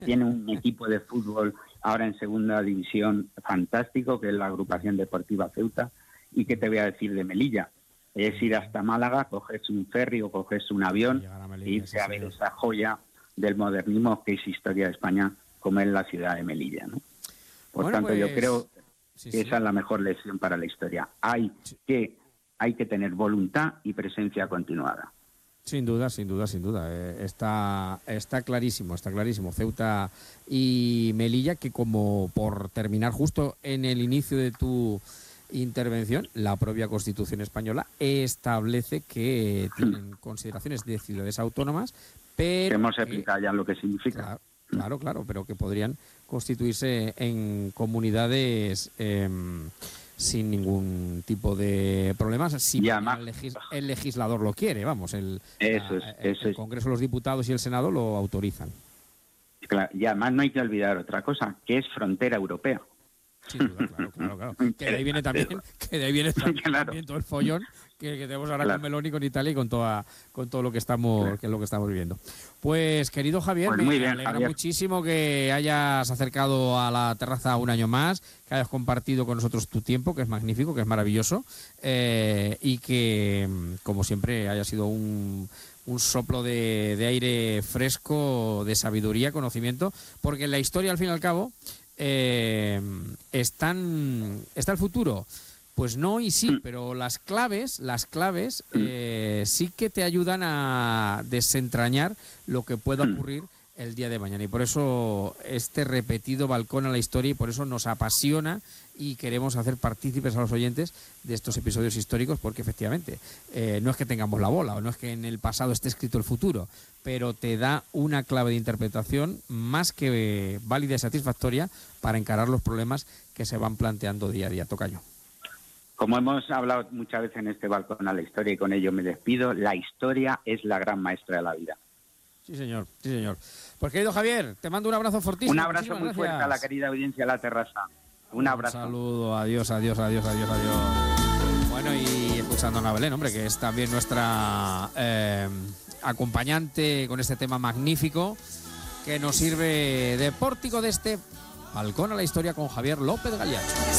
tiene un equipo de fútbol ahora en segunda división fantástico, que es la Agrupación Deportiva Ceuta. ¿Y qué te voy a decir de Melilla? Es ir hasta Málaga, coges un ferry o coges un avión e irse a ver esa joya del modernismo que es historia de España, como es la ciudad de Melilla, ¿no? Por tanto, yo creo que esa es la mejor lección para la historia. Hay que tener voluntad y presencia continuada. Sin duda. Está clarísimo. Ceuta y Melilla, que como por terminar justo en el inicio de tu intervención, la propia Constitución española establece que tienen consideraciones de ciudades autónomas, pero hemos explicado ya lo que significa. Claro, pero que podrían constituirse en comunidades sin ningún tipo de problemas, si el legislador lo quiere, vamos, el Congreso, los diputados y el Senado lo autorizan. Claro, y además no hay que olvidar otra cosa, que es frontera europea. Sin duda, claro. Que de ahí viene también, también todo el follón que tenemos ahora con Meloni, con Italia y con todo lo que estamos viviendo. Pues, querido Javier, pues me alegra muchísimo que hayas acercado a la terraza un año más, que hayas compartido con nosotros tu tiempo, que es magnífico, que es maravilloso, y que, como siempre, haya sido un soplo de aire fresco, de sabiduría, conocimiento, porque en la historia, al fin y al cabo, ¿está el futuro? Pues no y sí, pero las claves sí que te ayudan a desentrañar lo que pueda ocurrir el día de mañana. Y por eso este repetido balcón a la historia, y por eso nos apasiona y queremos hacer partícipes a los oyentes de estos episodios históricos, porque efectivamente no es que tengamos la bola o no es que en el pasado esté escrito el futuro, pero te da una clave de interpretación más que válida y satisfactoria para encarar los problemas que se van planteando día a día. Tocayo. Como hemos hablado muchas veces en este balcón a la historia, y con ello me despido, la historia es la gran maestra de la vida. Sí, señor. Pues, querido Javier, te mando un abrazo fortísimo. Un abrazo muy fuerte a la querida audiencia de La Terraza. Un abrazo. Un saludo, adiós. Bueno, y escuchando a Ana Belén, hombre, que es también nuestra acompañante con este tema magnífico que nos sirve de pórtico de este balcón a la historia con Javier López Galiacho.